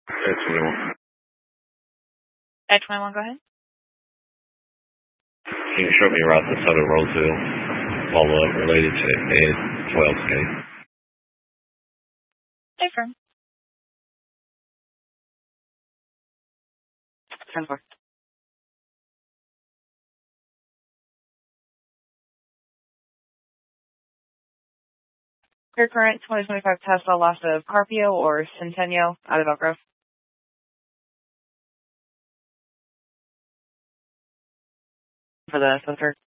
That's 21. At 21, go ahead. Can you show me right the Southern Roseville follow-up related to Ed 12's case? Hey, firm. 10-4. Your current 2025 Tesla loss of Carpio or Centennial out of Elk Grove. For the third.